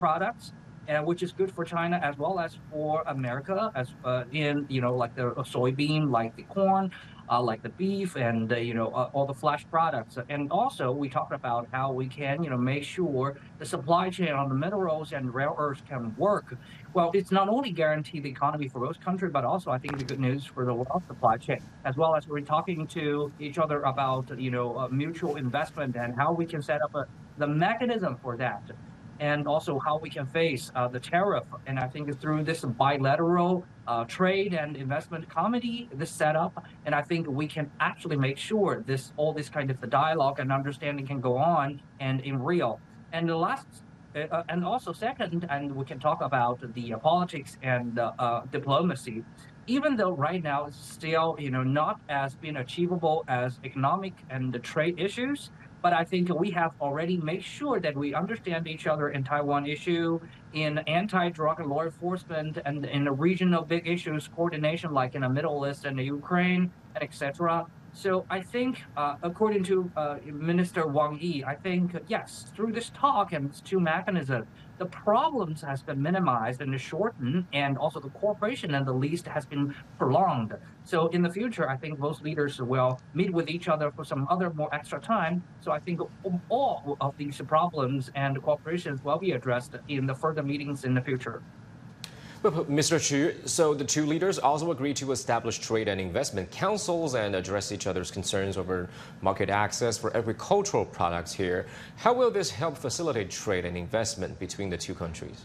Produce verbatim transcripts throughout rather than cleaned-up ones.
products, and which is good for China as well as for America, as uh, in you know like the uh, soybean, like the corn, uh, like the beef, and uh, you know uh, all the flesh products. And also we talked about how we can you know make sure the supply chain on the minerals and rare earths can work. Well, it's not only guarantee the economy for those countries, but also I think the good news for the world supply chain, as well as we're talking to each other about you know uh, mutual investment and how we can set up a, the mechanism for that, and also how we can face uh, the tariff. And I think through this bilateral uh, trade and investment committee, this setup, and I think we can actually make sure this all this kind of the dialogue and understanding can go on and in real. And the last. Uh, uh, and also, second, and we can talk about the uh, politics and uh, uh, diplomacy. Even though right now it's still, you know, not as being achievable as economic and the trade issues, but I think we have already made sure that we understand each other in Taiwan issue, in anti-drug and law enforcement, and in the regional big issues coordination, like in the Middle East and the Ukraine, and et cetera. So I think, uh, according to uh, Minister Wang Yi, I think yes, through this talk and these two mechanisms, the problems has been minimized and shortened, and also the cooperation and the least has been prolonged. So in the future, I think both leaders will meet with each other for some other more extra time. So I think all of these problems and cooperations will be addressed in the further meetings in the future. But Mister Chu, so the two leaders also agreed to establish trade and investment councils and address each other's concerns over market access for agricultural products here. How will this help facilitate trade and investment between the two countries?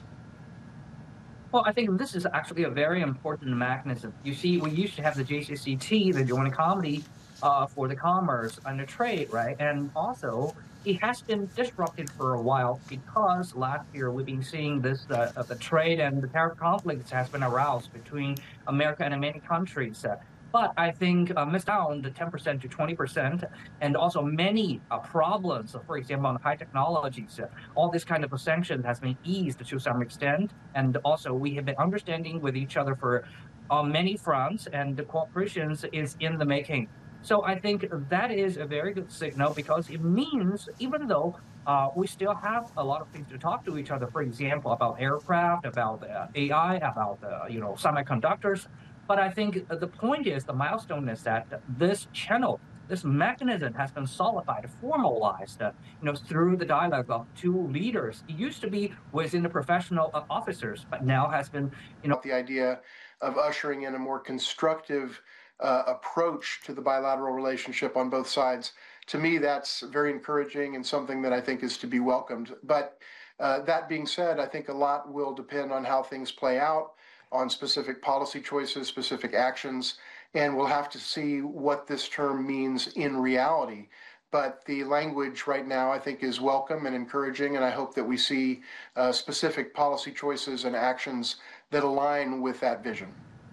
Well, I think this is actually a very important mechanism. You see, we used to have the J C C T, the Joint Committee uh, for the Commerce and the Trade, right? And also, it has been disrupted for a while because last year we've been seeing this, uh, uh, the trade and the tariff conflicts has been aroused between America and many countries. Uh, but I think uh, missed down the ten percent to twenty percent, and also many uh, problems, uh, for example, on high technologies. Uh, all this kind of sanctions has been eased to some extent, and also we have been understanding with each other for on many fronts, and the cooperation is in the making. So I think that is a very good signal because it means even though uh, we still have a lot of things to talk to each other, for example, about aircraft, about uh, A I, about uh, you know semiconductors, but I think the point is the milestone is that this channel, this mechanism has been solidified, formalized, uh, you know, through the dialogue of two leaders. It used to be within the professional uh, officers, but now has been, you know, the idea of ushering in a more constructive Uh, approach to the bilateral relationship on both sides. To me, that's very encouraging and something that I think is to be welcomed. But uh, that being said, I think a lot will depend on how things play out, on specific policy choices, specific actions, and we'll have to see what this term means in reality. But the language right now, I think, is welcome and encouraging, and I hope that we see uh, specific policy choices and actions that align with that vision.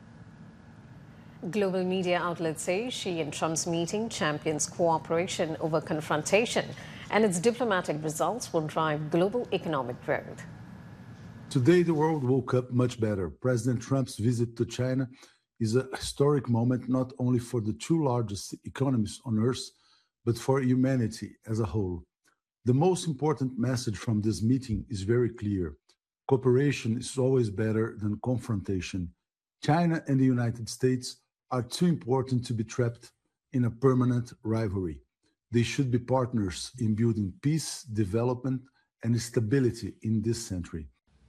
Global media outlets say Xi and Trump's meeting champions cooperation over confrontation, and its diplomatic results will drive global economic growth. Today, the world woke up much better. President Trump's visit to China is a historic moment not only for the two largest economies on earth, but for humanity as a whole. The most important message from this meeting is very clear. Cooperation is always better than confrontation. China and the United States are too important to be trapped in a permanent rivalry. They should be partners in building peace, development, and stability in this century.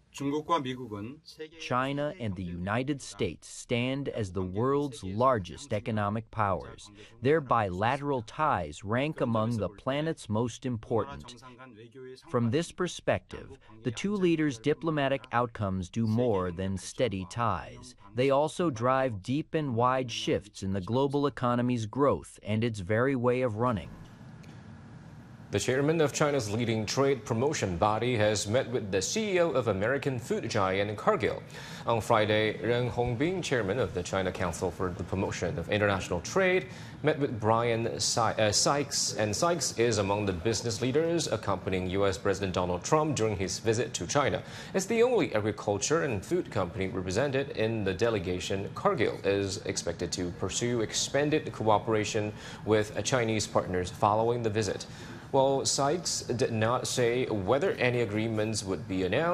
China and the United States stand as the world's largest economic powers. Their bilateral ties rank among the planet's most important. From this perspective, the two leaders' diplomatic outcomes do more than steady ties. They also drive deep and wide shifts in the global economy's growth and its very way of running. The chairman of China's leading trade promotion body has met with the C E O of American food giant Cargill. On Friday, Ren Hongbin, chairman of the China Council for the Promotion of International Trade, met with Brian Sykes, and Sykes is among the business leaders accompanying U S President Donald Trump during his visit to China. As the only agriculture and food company represented in the delegation, Cargill is expected to pursue expanded cooperation with Chinese partners following the visit. Well, Sykes did not say whether any agreements would be announced.